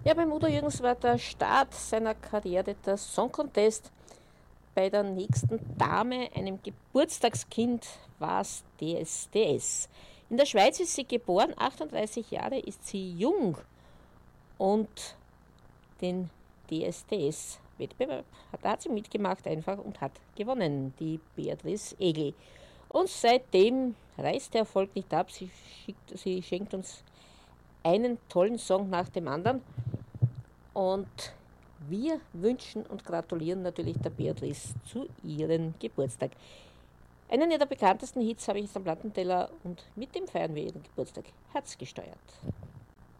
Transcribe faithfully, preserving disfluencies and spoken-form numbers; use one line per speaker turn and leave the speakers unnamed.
Ja, beim Udo Jürgens war der Start seiner Karriere der Song Contest. Bei der nächsten Dame, einem Geburtstagskind, war es D S D S. In der Schweiz ist sie geboren, achtunddreißig Jahre ist sie jung und den D S D S-Wettbewerb hat, da hat sie mitgemacht einfach und hat gewonnen, die Beatrice Egli. Und seitdem reißt der Erfolg nicht ab, sie, schickt, sie schenkt uns einen tollen Song nach dem anderen. Und wir wünschen und gratulieren natürlich der Beatrice zu ihrem Geburtstag. Einen ihrer bekanntesten Hits habe ich jetzt am Plattenteller und mit dem feiern wir ihren Geburtstag. Herzgesteuert.